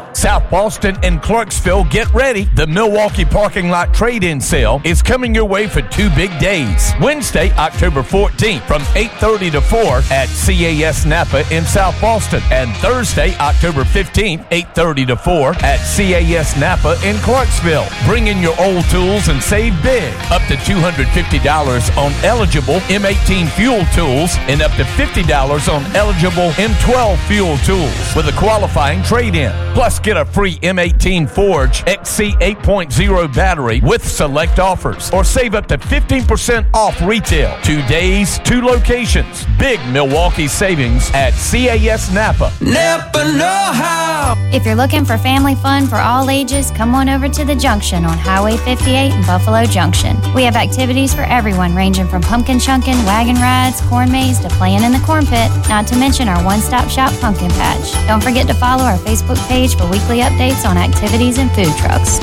sale. South Boston and Clarksville, get ready. The Milwaukee parking lot trade-in sale is coming your way for 2 big days. Wednesday, October 14th from 8:30 to 4 at CAS Napa in South Boston. And Thursday, October 15th, 8:30 to 4 at CAS Napa in Clarksville. Bring in your old tools and save big. Up to $250 on eligible M18 fuel tools and up to $50 on eligible M12 fuel tools with a qualifying trade-in. Plus, get a free M18 Forge XC 8.0 battery with select offers or save up to 15% off retail. 2 days, 2 locations. Big Milwaukee savings at CAS Napa. Napa know-how. If you're looking for family fun for all ages, come on over to the Junction on Highway 58 in Buffalo Junction. We have activities for everyone ranging from pumpkin chunking, wagon rides, corn maze to playing in the corn pit, not to mention our one-stop shop pumpkin patch. Don't forget to follow our Facebook page for weekly updates on activities and food trucks.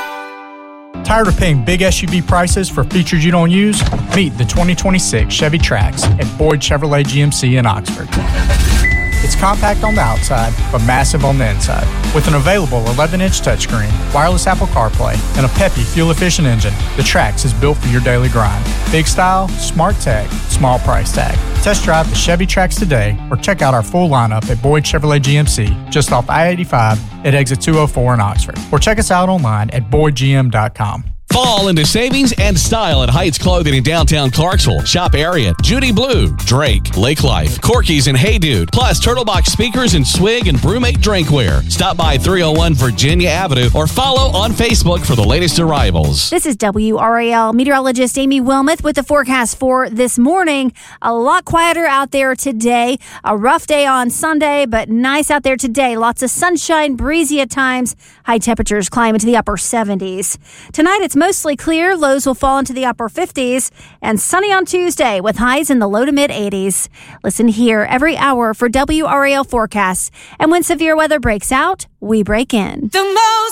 Tired of paying big SUV prices for features you don't use? Meet the 2026 Chevy Trax at Boyd Chevrolet GMC in Oxford. It's compact on the outside, but massive on the inside. With an available 11-inch touchscreen, wireless Apple CarPlay, and a peppy, fuel-efficient engine, the Trax is built for your daily grind. Big style, smart tech, small price tag. Test drive the Chevy Trax today or check out our full lineup at Boyd Chevrolet GMC, just off I-85 at exit 204 in Oxford. Or check us out online at boydgm.com. Fall into savings and style at Heights Clothing in downtown Clarksville. Shop Ariat, Judy Blue, Drake, Lake Life, Corky's, and Hey Dude. Plus Turtlebox speakers and Swig and Brewmate drinkware. Stop by 301 Virginia Avenue or follow on Facebook for the latest arrivals. This is WRAL meteorologist Amy Wilmoth with the forecast for this morning. A lot quieter out there today. A rough day on Sunday, but nice out there today. Lots of sunshine, breezy at times. High temperatures climb into the upper 70s. Tonight it's mostly clear. Lows will fall into the upper 50s. And sunny on Tuesday with highs in the low to mid 80s. Listen here every hour for WRAL forecasts. And when severe weather breaks out, we break in. The most